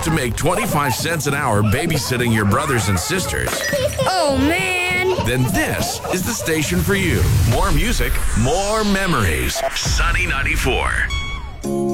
to make 25 cents an hour babysitting your brothers and sisters, Oh, man. then this is the station for you. More music, more memories. Sunny 94.